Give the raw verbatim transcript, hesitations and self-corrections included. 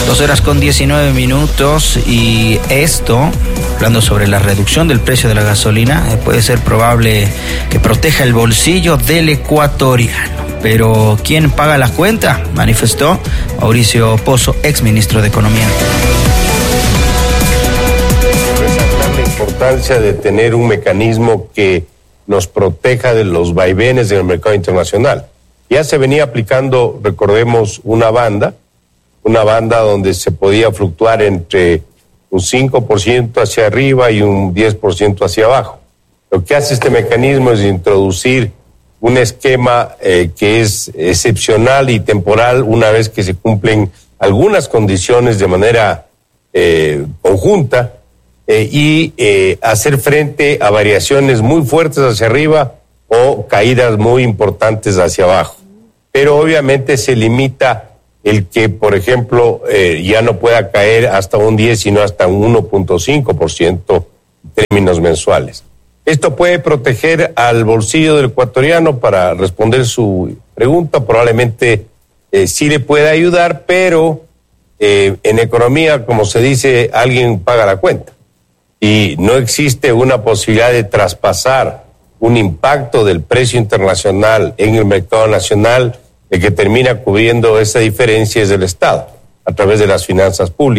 Dos horas con diecinueve minutos y esto, hablando sobre la reducción del precio de la gasolina, puede ser probable que proteja el bolsillo del ecuatoriano. Pero ¿quién paga la cuenta?, manifestó Mauricio Pozo, exministro de Economía. Resaltar la importancia de tener un mecanismo que nos proteja de los vaivenes del mercado internacional. Ya se venía aplicando, recordemos, una banda, una banda donde se podía fluctuar entre un cinco por ciento hacia arriba y un diez por ciento hacia abajo. Lo que hace este mecanismo es introducir un esquema eh, que es excepcional y temporal una vez que se cumplen algunas condiciones de manera eh, conjunta eh, y eh, hacer frente a variaciones muy fuertes hacia arriba o caídas muy importantes hacia abajo. Pero obviamente se limita el que, por ejemplo, eh, ya no pueda caer hasta un diez, sino hasta un uno punto cinco por ciento en términos mensuales. Esto puede proteger al bolsillo del ecuatoriano. Para responder su pregunta, probablemente eh, sí le pueda ayudar, pero eh, en economía, como se dice, alguien paga la cuenta. Y no existe una posibilidad de traspasar un impacto del precio internacional en el mercado nacional. El que termina cubriendo esa diferencia es el Estado, a través de las finanzas públicas.